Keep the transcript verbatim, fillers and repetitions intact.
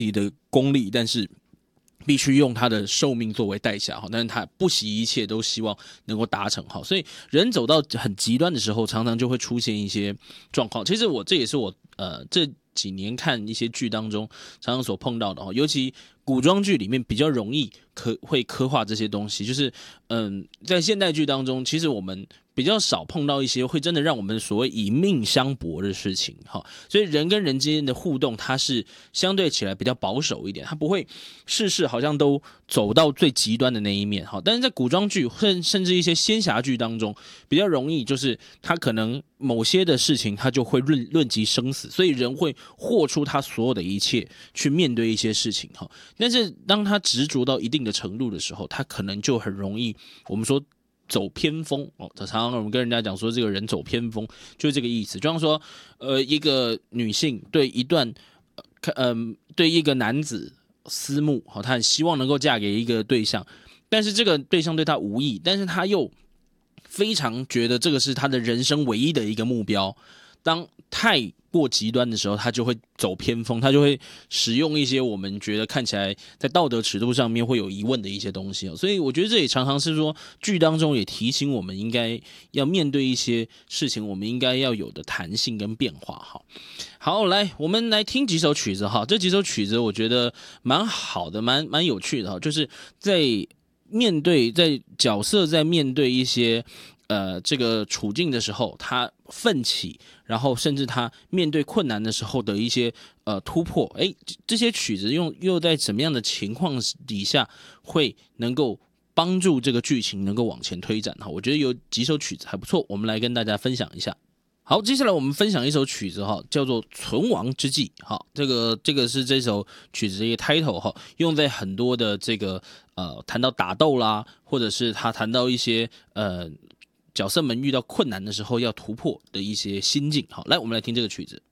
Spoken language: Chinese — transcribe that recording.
你的功力，但是必须用他的寿命作为代价，但是他不惜一切都希望能够达成。所以人走到很极端的时候，常常就会出现一些状况。其实我这也是我呃这几年看一些剧当中常常所碰到的，尤其古装剧里面比较容易刻会刻画这些东西。就是嗯，在现代剧当中，其实我们比较少碰到一些会真的让我们所谓以命相搏的事情，所以人跟人之间的互动，它是相对起来比较保守一点，它不会事事好像都走到最极端的那一面。但是在古装剧甚至一些仙侠剧当中，比较容易就是他可能某些的事情他就会论论及生死，所以人会豁出他所有的一切去面对一些事情。但是当他执着到一定的程度的时候，他可能就很容易我们说走偏锋哦，常常我们跟人家讲说这个人走偏锋，就是这个意思。就像说，呃，一个女性对一段，呃，对一个男子思慕，好，她很希望能够嫁给一个对象，但是这个对象对她无益，但是她又非常觉得这个是她的人生唯一的一个目标。当太过极端的时候，他就会走偏锋，他就会使用一些我们觉得看起来在道德尺度上面会有疑问的一些东西。所以我觉得这也常常是说剧当中也提醒我们应该要面对一些事情，我们应该要有的弹性跟变化。好，来我们来听几首曲子哈，这几首曲子我觉得蛮好的，蛮蛮有趣的，就是在面对在角色在面对一些呃，这个处境的时候，他奋起，然后甚至他面对困难的时候的一些呃突破，哎，这些曲子用又在什么样的情况底下会能够帮助这个剧情能够往前推展？我觉得有几首曲子还不错，我们来跟大家分享一下。好，接下来我们分享一首曲子哈，叫做《存亡之际》。好，这个这个是这首曲子的一个 title 哈，用在很多的这个呃谈到打斗啦，或者是他谈到一些呃。角色们遇到困难的时候要突破的一些心境。好，来我们来听这个曲子。